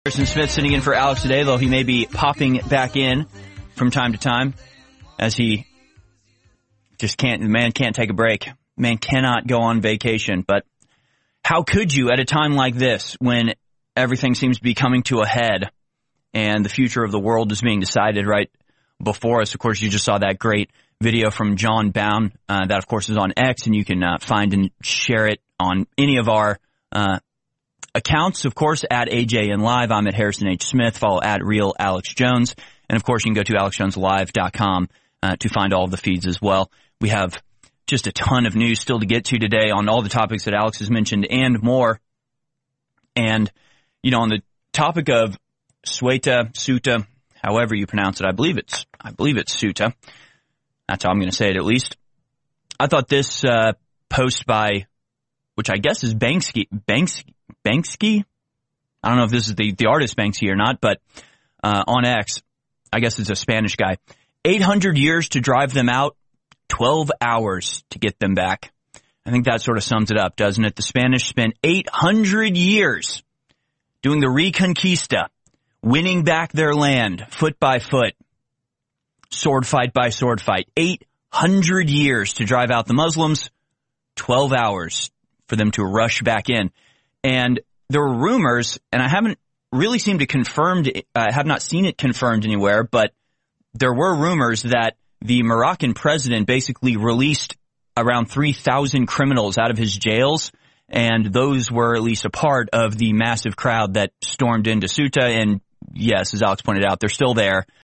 Harrison Smith sitting in for Alex today, though he may be popping back in from time to time as he just can't, the man can't take a break. Man cannot go on vacation. But how could you at a time like this when everything seems to be coming to a head and the future of the world is being decided right before us? Of course, you just saw that great video from John Bound. That, of course, is on X, and you can find and share it on any of our accounts, of course, at AJN Live. I'm at Harrison H. Smith. Follow at Real Alex Jones. And, of course, you can go to alexjoneslive.com to find all of the feeds as well. We have just a ton of news still to get to today on all the topics that Alex has mentioned and more. And, you know, on the topic of Sutta, however you pronounce it, I believe it's Sutta. That's how I'm going to say it, at least. I thought this post by, which I guess is Banksy. I don't know if this is the artist Banksy or not, but on X, I guess it's a Spanish guy. 800 years to drive them out, 12 hours to get them back. I think that sort of sums it up, doesn't it? The Spanish spent 800 years doing the Reconquista, winning back their land foot by foot, sword fight by sword fight. 800 years to drive out the Muslims, 12 hours for them to rush back in. And there were rumors, and I haven't really have not seen it confirmed anywhere, but there were rumors that the Moroccan president basically released around 3,000 criminals out of his jails, and those were at least a part of the massive crowd that stormed into Ceuta. And yes, as Alex pointed out, they're still there.